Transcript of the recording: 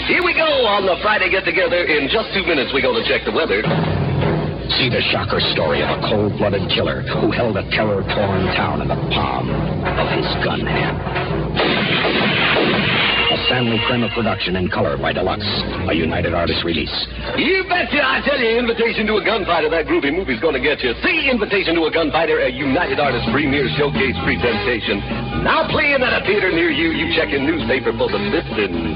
Here we go on the Friday get-together. In just 2 minutes, we're going to check the weather. See the shocker story of a cold-blooded killer who held a terror-torn town in the palm of his gun hand. A Stanley Kramer production in color by Deluxe, a United Artists release. You betcha. I tell you, Invitation to a Gunfighter, that groovy movie's going to get you. See Invitation to a Gunfighter, a United Artists premier showcase presentation. Now playing at a theater near you. You check your newspaper for the listing.